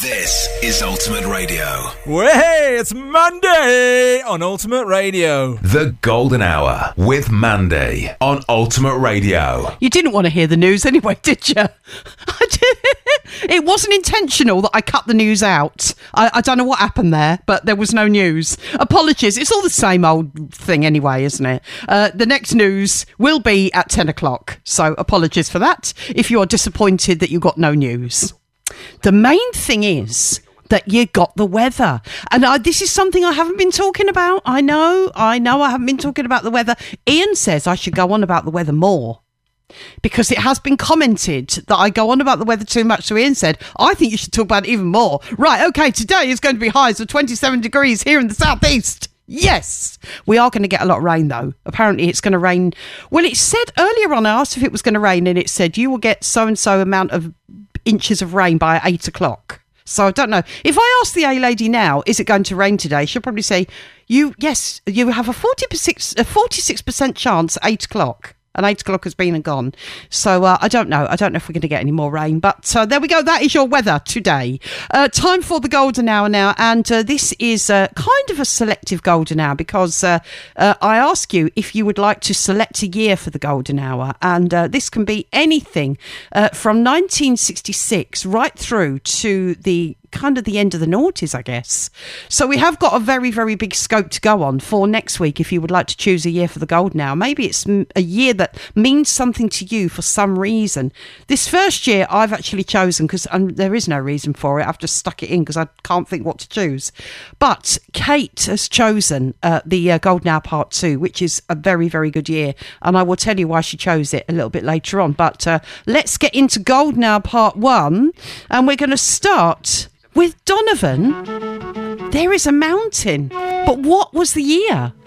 This is Ultimate Radio. Well, hey, it's Monday on Ultimate Radio. The Golden Hour with Mandy on Ultimate Radio. You didn't want to hear the news anyway, did you? It wasn't intentional that I cut the news out. I don't know what happened there, but there was no news. Apologies. It's all the same old thing anyway, isn't it? The next news will be at 10 o'clock. So apologies for that if you are disappointed that you got no news. The main thing is that you got the weather. And this is something I haven't been talking about. I know I haven't been talking about the weather. Ian says I should go on about the weather more, because it has been commented that I go on about the weather too much. So Ian said, I think you should talk about it even more. Right, okay, today is going to be highs of 27 degrees here in the southeast. Yes, we are going to get a lot of rain though. Apparently it's going to rain. Well, it said earlier on, I asked if it was going to rain, and it said you will get so-and-so amount of inches of rain by 8 o'clock. So I don't know. If I ask the A-lady now, is it going to rain today? She'll probably say, yes, you have a 46% chance at 8 o'clock. And 8 o'clock has been and gone. So I don't know. I don't know if we're going to get any more rain. But there we go. That is your weather today. Time for the Golden Hour now. And this is kind of a selective Golden Hour, because I ask you if you would like to select a year for the Golden Hour. And this can be anything from 1966 right through to the kind of the end of the noughties, I guess. So we have got a very, very big scope to go on for next week if you would like to choose a year for the Golden Hour. Maybe it's a year that means something to you for some reason. This first year I've actually chosen, because there is no reason for it, I've just stuck it in because I can't think what to choose. But Kate has chosen the Golden Hour Part 2, which is a very, very good year, and I will tell you why she chose it a little bit later on. But let's get into Golden Hour Part 1, and we're going to start with Donovan. There is a mountain. But what was the year?